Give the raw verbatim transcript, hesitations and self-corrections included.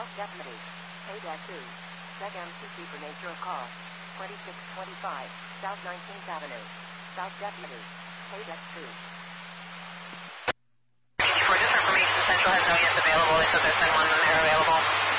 South Deputy. K two. Seg M C C for nature of call. twenty-six twenty-five, South nineteenth Avenue. South Deputy. K two. For this information, Central has no units available. They said there's been one when they're available.